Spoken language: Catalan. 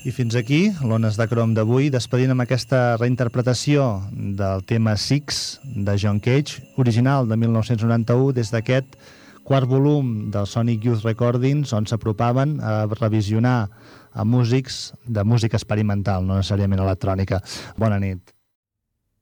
I fins aquí l'Ones de Crom d'avui, despedint amb aquesta reinterpretació del tema Six de John Cage, original de 1991, des d'aquest quart volum del Sonic Youth Recordings, on s'apropaven a revisionar a músics de música experimental, no necessàriament electrònica. Bona nit.